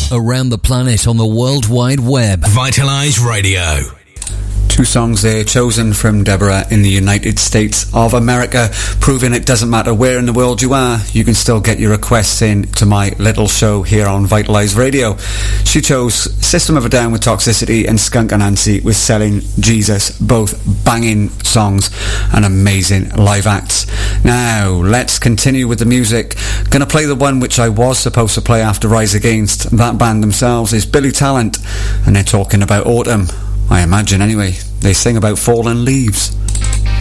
around the planet on the World Wide Web. Vitalize Radio. Two songs there chosen from Deborah in the United States of America, proving it doesn't matter where in the world you are, you can still get your requests in to my little show here on Vitalize Radio. She chose System of a Down with Toxicity and Skunk Anansi with Selling Jesus, both banging songs and amazing live acts. Now, let's continue with the music. Gonna play the one which I was supposed to play after Rise Against. That band themselves is Billy Talent, and they're talking about autumn. I imagine anyway. They sing about fallen leaves.